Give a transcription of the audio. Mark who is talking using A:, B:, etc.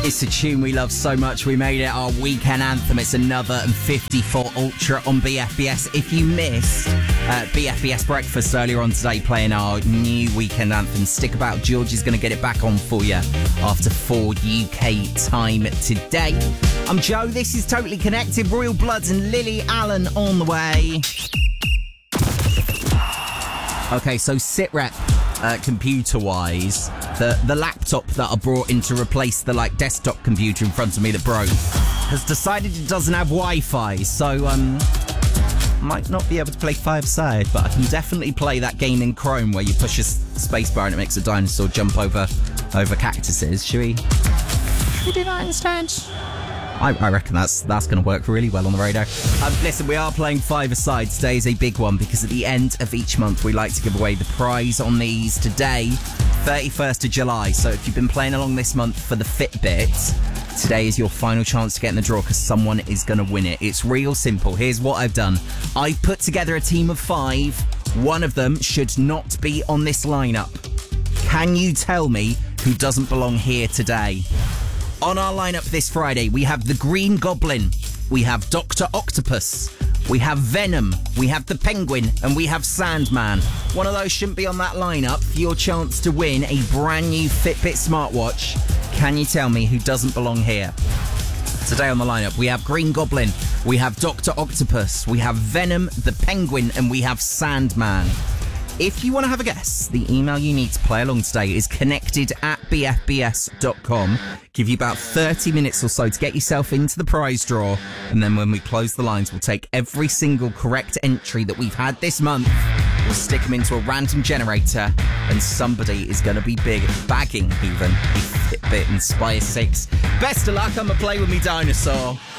A: It's a tune we love so much, we made it our weekend anthem. It's another and 54 Ultra on BFBS. If you missed BFBS Breakfast earlier on today playing our new weekend anthem, stick about. George is going to get it back on for you after 4 UK time today. I'm Joe, this is Totally Connected. Royal Bloods and Lily Allen on the way. Okay, so SitRep, computer-wise, the laptop that I brought in to replace the desktop computer in front of me that broke has decided it doesn't have Wi-Fi, so might not be able to play five-side, but I can definitely play that game in Chrome where you push a spacebar and it makes a dinosaur jump over cactuses. Should we do that instead? I reckon that's going to work really well on the radio. Listen, we are playing five-a-side. Today is a big one because at the end of each month we like to give away the prize on these. Today, 31st of July. So if you've been playing along this month for the Fitbit, today is your final chance to get in the draw because someone is going to win it. It's real simple. Here's what I've done. I've put together a team of 5. One of them should not be on this lineup. Can you tell me who doesn't belong here today? On our lineup this Friday, we have the Green Goblin, we have Dr. Octopus, we have Venom, we have the Penguin, and we have Sandman. One of those shouldn't be on that lineup for your chance to win a brand new Fitbit smartwatch. Can you tell me who doesn't belong here? Today on the lineup, we have Green Goblin, we have Dr. Octopus, we have Venom, the Penguin, and we have Sandman. If you want to have a guess, the email you need to play along today is connected@bfbs.com. Give you about 30 minutes or so to get yourself into the prize draw. And then when we close the lines, we'll take every single correct entry that we've had this month. We'll stick them into a random generator. And somebody is going to be bagging even a Fitbit Inspire 6. Best of luck, I'm going to play with me dinosaur.